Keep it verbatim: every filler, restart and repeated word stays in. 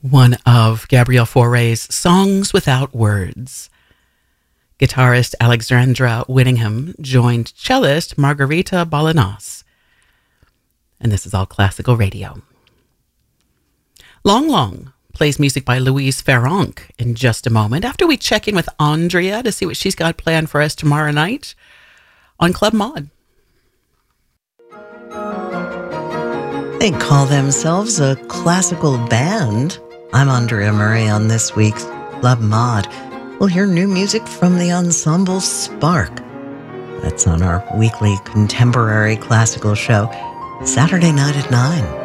one of Gabrielle Fauré's Songs Without Words. Guitarist Alexandra Whittingham joined cellist Margarita Balanos. And this is all classical radio. Long Long plays music by Louise Farrenc in just a moment, after we check in with Andrea to see what she's got planned for us tomorrow night on Club Mod. They call themselves a classical band. I'm Andrea Murray on this week's Club Mod. We'll hear new music from the ensemble Spark. That's on our weekly contemporary classical show, Saturday night at nine.